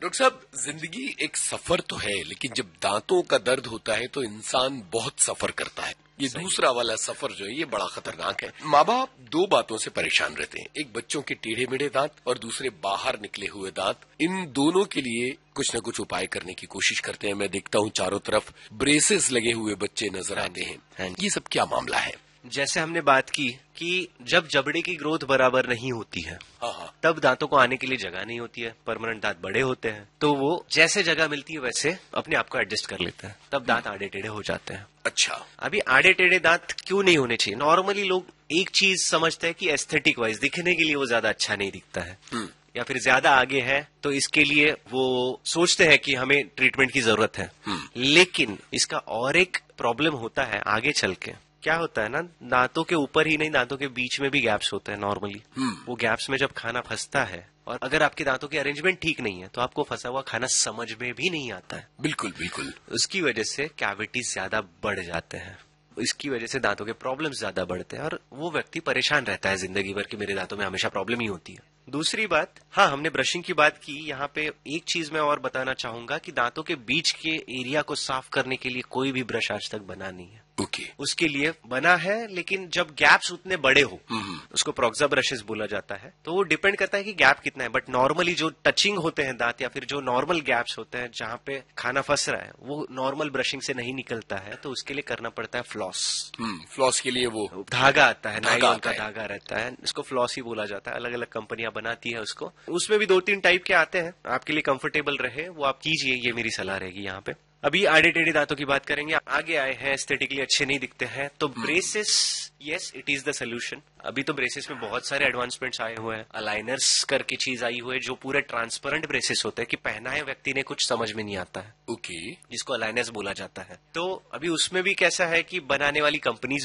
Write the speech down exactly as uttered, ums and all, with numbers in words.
Doctor साहब, जिंदगी एक सफर तो है, लेकिन जब दांतों का दर्द होता है तो इंसान बहुत सफर करता है। ये दूसरा वाला सफर जो है ये बड़ा खतरनाक है। माँ बाप दो बातों से परेशान रहते हैं, एक बच्चों के टेढ़े मेढ़े दांत और दूसरे बाहर निकले हुए दांत। इन दोनों के लिए कुछ न कुछ उपाय करने की कोशिश करते हैं। मैं देखता हूँ चारों तरफ ब्रेसेस लगे हुए बच्चे नजर आते हैं। ये सब क्या मामला है? जैसे हमने बात की कि जब जबड़े की ग्रोथ बराबर नहीं होती है, हाँ हाँ। तब दांतों को आने के लिए जगह नहीं होती है। परमानेंट दांत बड़े होते हैं तो वो जैसे जगह मिलती है वैसे अपने आप को एडजस्ट कर लेते हैं, तब दांत आड़े टेढ़े हो जाते हैं। अच्छा, अभी आड़े टेढ़े दांत क्यों नहीं होने चाहिए? नॉर्मली लोग एक चीज समझते हैं कि एस्थेटिक वाइज दिखने के लिए वो ज्यादा अच्छा नहीं दिखता है या फिर ज्यादा आगे है, तो इसके लिए वो सोचते हैं कि हमें ट्रीटमेंट की जरूरत है। लेकिन इसका और एक प्रॉब्लम होता है आगे चल के। क्या होता है ना, दांतों के ऊपर ही नहीं, दांतों के बीच में भी गैप्स होते हैं नॉर्मली। वो गैप्स में जब खाना फंसता है और अगर आपके दांतों की अरेंजमेंट ठीक नहीं है तो आपको फंसा हुआ खाना समझ में भी नहीं आता है। बिल्कुल बिल्कुल। उसकी वजह से कैविटीज ज्यादा बढ़ जाते हैं, इसकी वजह से दांतों के प्रॉब्लम्स ज्यादा बढ़ते हैं और वो व्यक्ति परेशान रहता है जिंदगी भर कि मेरे दांतों में हमेशा प्रॉब्लम ही होती है। दूसरी बात, हाँ हमने ब्रशिंग की बात की, यहाँ पे एक चीज मैं और बताना चाहूंगा कि दांतों के बीच के एरिया को साफ करने के लिए कोई भी ब्रश आज तक बना नहीं है। Okay okay. उसके लिए बना है, लेकिन जब गैप्स उतने बड़े हो, उसको प्रोक्सा ब्रशेस बोला जाता है, तो वो डिपेंड करता है कि गैप कितना है। बट नॉर्मली जो टचिंग होते हैं दांत या फिर जो नॉर्मल गैप्स होते हैं जहां पे खाना फंस रहा है, वो नॉर्मल ब्रशिंग से नहीं निकलता है, तो उसके लिए करना पड़ता है फ्लॉस। फ्लॉस के लिए वो धागा आता है, नायलॉन का धागा रहता है, इसको फ्लॉस ही बोला जाता है। अलग अलग कंपनियां बनाती है उसको, उसमें भी दो तीन टाइप के आते हैं। आपके लिए कंफर्टेबल रहे वो आप कीजिए, ये मेरी सलाह रहेगी। यहाँ पे अभी आड़े टेढ़े दांतों की बात करेंगे। आगे आए हैं, एस्थेटिकली अच्छे नहीं दिखते हैं, तो braces, yes it is the solution. अभी तो ब्रेसेस में बहुत सारे एडवांसमेंट्स आए हुए हैं। अलाइनर्स करके चीज आई हुई है जो पूरे ट्रांसपेरेंट ब्रेसेस होते हैं कि पहना है व्यक्ति ने, कुछ समझ में नहीं आता है। Okay okay. जिसको अलाइनर्स बोला जाता है। तो अभी उसमें भी कैसा है कि बनाने वाली कंपनीज